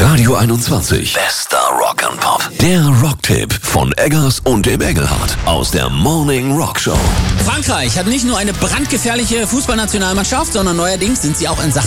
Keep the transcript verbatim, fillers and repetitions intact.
Radio einundzwanzig. Bester Rock and Pop. Der Rocktipp von Eggers und dem Engelhardt aus der Morning Rock Show. Frankreich hat nicht nur eine brandgefährliche Fußballnationalmannschaft, sondern neuerdings sind sie auch in Sachen